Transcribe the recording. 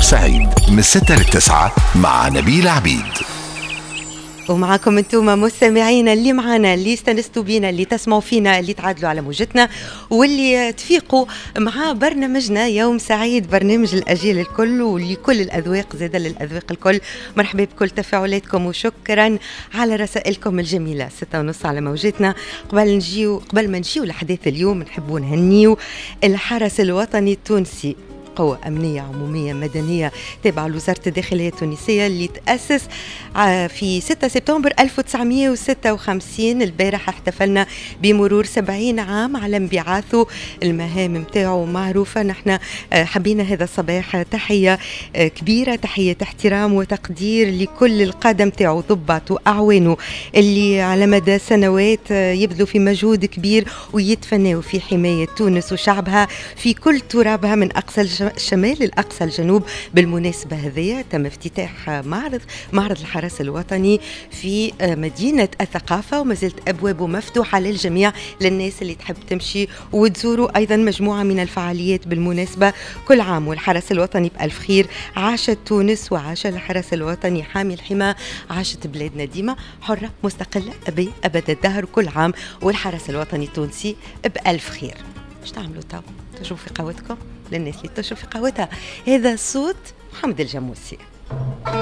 بورسعيد من 6 ل 9 مع نبيل عبيد. ومعكم انتم مستمعينا اللي معنا، اللي استنستوا بينا، اللي تسمعوا فينا، اللي تعادلوا على موجتنا، واللي تفيقوا مع برنامجنا يوم سعيد، برنامج الأجيال الكل ولكل الأذواق، زاد للأذواق الكل. مرحبا بكل تفاعلاتكم وشكرا على رسائلكم الجميلة. 6:30 على موجتنا. قبل ما نجيو لحديث اليوم نحبوا نهنيو الحرس الوطني التونسي، قوة أمنية عمومية مدنية تابعة لوزارة الداخلية التونسية، اللي تأسس في 6 سبتمبر 1956. البارح احتفلنا بمرور 70 عام على انبعاثه. المهام متاعه معروفة. نحن حبينا هذا الصباح تحية كبيرة، تحية احترام وتقدير لكل القادة متاعه، ضباط وأعوانه اللي على مدى سنوات يبذلوا في مجهود كبير ويتفنوا في حماية تونس وشعبها في كل ترابها من أقصى الشمال الأقصى الجنوب. بالمناسبة هذه تم افتتاح معرض الحرس الوطني في مدينة الثقافة، وما زالت أبوابه مفتوحة للجميع، للناس اللي تحب تمشي وتزوروا. أيضا مجموعة من الفعاليات بالمناسبة. كل عام والحرس الوطني بألف خير. عاشت تونس وعاش الحرس الوطني حامي الحمى. عاشت بلادنا ديما حرة مستقلة أبد الدهر. كل عام والحرس الوطني التونسي بألف خير. ايش تعملوا تو؟ تشربوا في قهوتكم؟ للناس اللي تشرب في قهوتها. هذا صوت محمد الجاموسي.